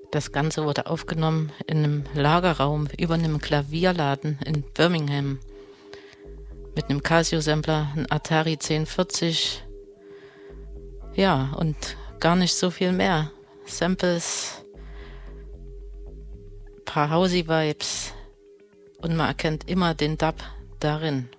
Das Ganze wurde aufgenommen in einem Lagerraum über einem Klavierladen in Birmingham mit einem Casio-Sampler, einem Atari 1040. Ja, und gar nicht so viel mehr. Samples, paar Housey-Vibes und man erkennt immer den Dub darin.